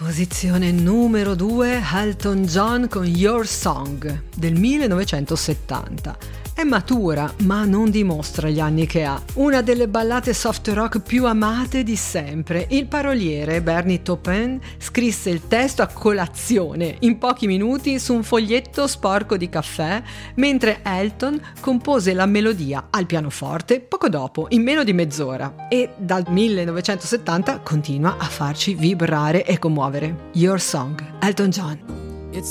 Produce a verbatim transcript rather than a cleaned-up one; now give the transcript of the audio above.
Posizione numero due, Elton John con Your Song del millenovecentosettanta. È matura, ma non dimostra gli anni che ha. Una delle ballate soft rock più amate di sempre. Il paroliere, Bernie Taupin, scrisse il testo a colazione, in pochi minuti, su un foglietto sporco di caffè, mentre Elton compose la melodia al pianoforte poco dopo, in meno di mezz'ora. E dal millenovecentosettanta continua a farci vibrare e commuovere. Your Song, Elton John.